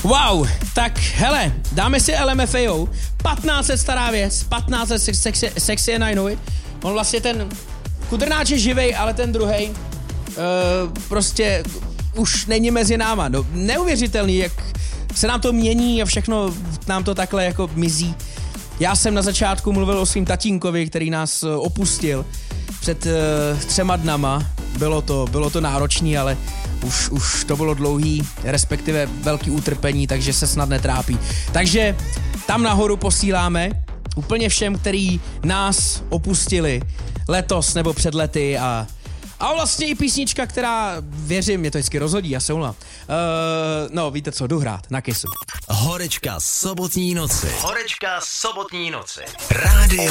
Wow, tak hele, dáme si LMFAO, 15 let stará věc, 15 let Sexy and I Know It. On vlastně ten Kudrnáč je živej, ale ten druhej prostě už není mezi náma. No, neuvěřitelný, jak se nám to mění a všechno nám to takhle jako mizí. Já jsem na začátku mluvil o svým tatínkovi, který nás opustil před 3 dnama. Bylo to náročný, ale už to bylo dlouhý, respektive velký utrpení, takže se snad netrápí. Takže tam nahoru posíláme úplně všem, který nás opustili letos nebo před lety a vlastně i písnička, která, věřím, mě to vždycky rozhodí, já se umlám. No, víte co, jdu hrát na Kissu. Horečka sobotní noci. Horečka sobotní noci. Rádio